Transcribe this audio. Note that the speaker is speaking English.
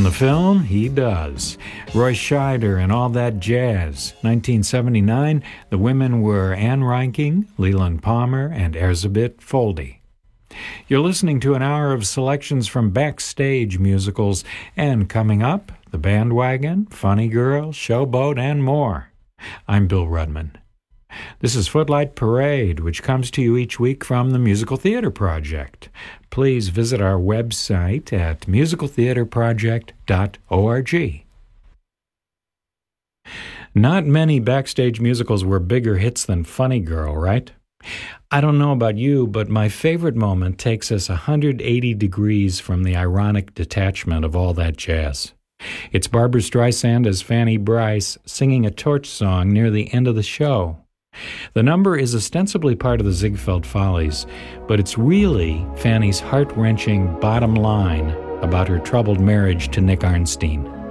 the film, he does. Roy Scheider and All That Jazz. 1979, the women were Ann Reinking, Leland Palmer, and Erzsébet Foldy. You're listening to an hour of selections from backstage musicals, and coming up, The Bandwagon, Funny Girl, Showboat, and more. I'm Bill Rudman. This is Footlight Parade, which comes to you each week from the Musical Theater Project. Please visit our website at musicaltheaterproject.org. Not many backstage musicals were bigger hits than Funny Girl, right? I don't know about you, but my favorite moment takes us 180 degrees from the ironic detachment of All That Jazz. It's Barbra Streisand as Fanny Brice singing a torch song near the end of the show. The number is ostensibly part of the Ziegfeld Follies, but it's really Fanny's heart-wrenching bottom line about her troubled marriage to Nick Arnstein.